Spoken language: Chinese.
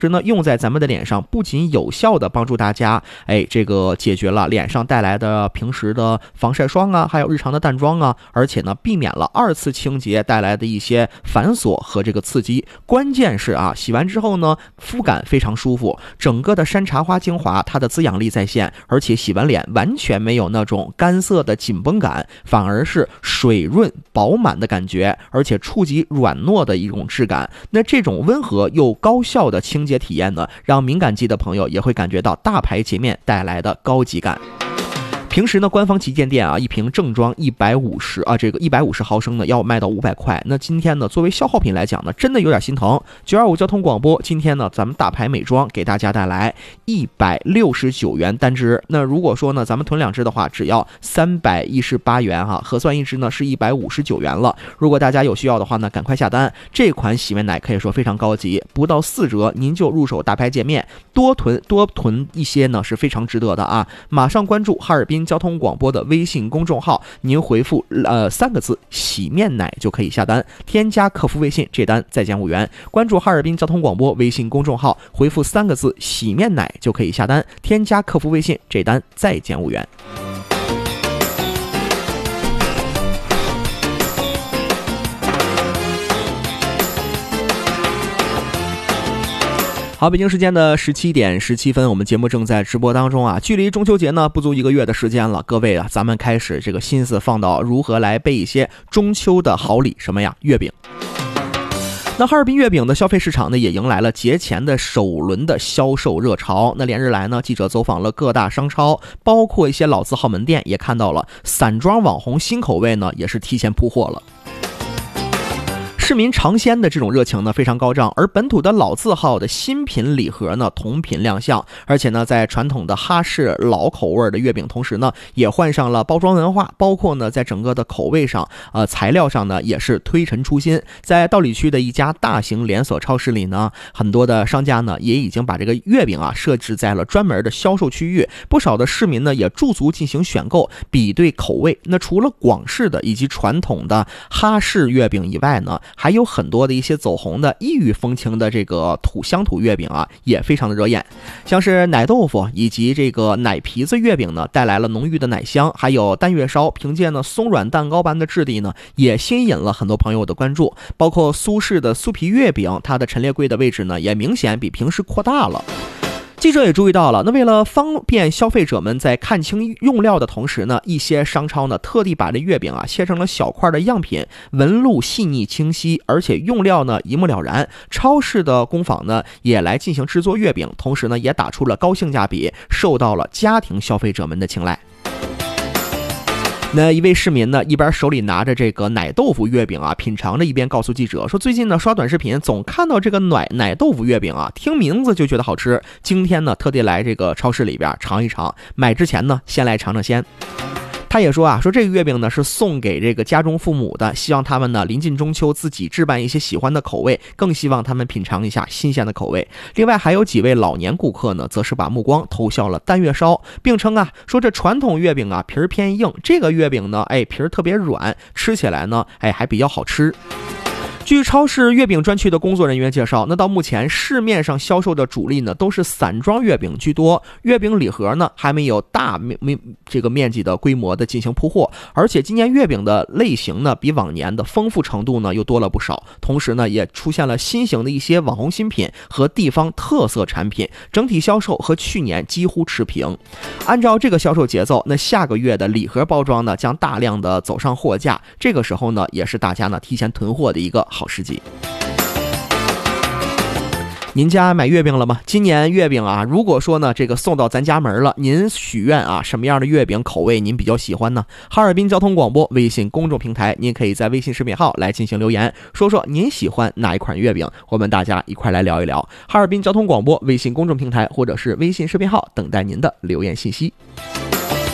是呢，用在咱们的脸上，不仅有效的帮助大家，这个解决了脸上带来的平时的防晒霜啊，还有日常的淡妆啊，而且呢，避免了2次清洁带来的一些繁琐和这个刺激。关键是啊，洗完之后呢，肤感非常舒服，整个的山茶花精华它的滋养力在线，而且洗完脸完全没有那种干涩的紧绷感，反而是水润饱满的感觉，而且触及软糯的一种质感。那这种温和又高效的清洁体验呢，让敏感肌的朋友也会感觉到大牌洁面带来的高级感。平时呢，官方旗舰店啊，一瓶正装150毫升呢，要卖到500块。那今天呢，作为消耗品来讲呢，真的有点心疼。925交通广播，今天呢，咱们大牌美妆给大家带来169元单支。那如果说呢，咱们囤2支的话，只要318元哈，核算1支呢是159元了。如果大家有需要的话呢，赶快下单。这款洗面奶可以说非常高级，不到4折您就入手大牌洁面，多囤一些呢是非常值得的啊！马上关注哈尔滨交通广播的微信公众号，您回复3个字洗面奶就可以下单，添加客服微信，这单再减5元。关注哈尔滨交通广播微信公众号，回复3个字洗面奶就可以下单，添加客服微信，这单再减5元。好，北京时间的17点17分，我们节目正在直播当中啊。距离中秋节呢不足1个月的时间了，各位啊，咱们开始这个心思放到如何来备一些中秋的好礼，什么呀？月饼。那哈尔滨月饼的消费市场呢，也迎来了节前的首轮的销售热潮。那连日来呢，记者走访了各大商超，包括一些老字号门店，也看到了散装网红新口味呢，也是提前铺货了。市民尝鲜的这种热情呢非常高涨，而本土的老字号的新品礼盒呢同品亮相，而且呢在传统的哈式老口味的月饼同时呢也换上了包装文化，包括呢在整个的口味上材料上呢也是推陈出新。在道里区的一家大型连锁超市里呢，很多的商家呢也已经把这个月饼啊设置在了专门的销售区域，不少的市民呢也驻足进行选购比对口味。那除了广式的以及传统的哈式月饼以外呢，还有很多的一些走红的异域风情的这个乡土月饼啊，也非常的热眼。像是奶豆腐以及这个奶皮子月饼呢，带来了浓郁的奶香，还有单月烧，凭借呢松软蛋糕般的质地呢，也吸引了很多朋友的关注。包括苏式的酥皮月饼，它的陈列柜的位置呢，也明显比平时扩大了。记者也注意到了，那为了方便消费者们在看清用料的同时呢，一些商超呢特地把这月饼啊切成了小块的样品，纹路细腻清晰，而且用料呢一目了然。超市的工坊呢也来进行制作月饼，同时呢也打出了高性价比，受到了家庭消费者们的青睐。那一位市民呢，一边手里拿着这个奶豆腐月饼啊，品尝着，一边告诉记者说，最近呢刷短视频总看到这个奶豆腐月饼啊，听名字就觉得好吃。今天呢特地来这个超市里边尝一尝，买之前呢先来尝尝鲜。他也说说这个月饼呢是送给这个家中父母的，希望他们呢临近中秋自己置办一些喜欢的口味，更希望他们品尝一下新鲜的口味。另外还有几位老年顾客呢，则是把目光投向了单月烧，并称说这传统月饼啊皮儿偏硬，这个月饼呢皮儿特别软，吃起来呢还比较好吃。据超市月饼专区的工作人员介绍，那到目前市面上销售的主力呢都是散装月饼居多，月饼礼盒呢还没有大面积的规模的进行铺货，而且今年月饼的类型呢比往年的丰富程度呢又多了不少，同时呢也出现了新型的一些网红新品和地方特色产品，整体销售和去年几乎持平。按照这个销售节奏，那下个月的礼盒包装呢将大量的走上货架，这个时候呢也是大家呢提前囤货的一个好时机。您家买月饼了吗？今年月饼啊，如果说呢这个送到咱家门了，您许愿啊什么样的月饼口味您比较喜欢呢？哈尔滨交通广播微信公众平台，您可以在微信视频号来进行留言，说说您喜欢哪一款月饼，我们大家一块来聊一聊。哈尔滨交通广播微信公众平台或者是微信视频号，等待您的留言信息。